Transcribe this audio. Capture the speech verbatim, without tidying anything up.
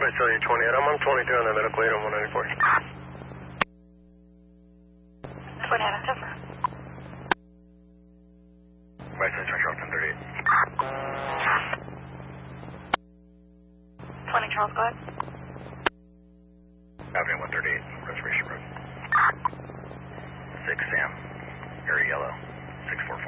Visalia twenty-eight, I'm on twenty-two on the medical aid on one ninety-four. twenty-eight, October. Visalia Charles ten thirty-eight. twenty, Charles, go ahead. Avenue one thirty-eight, Reservation Road. six Sam, area yellow, six four four.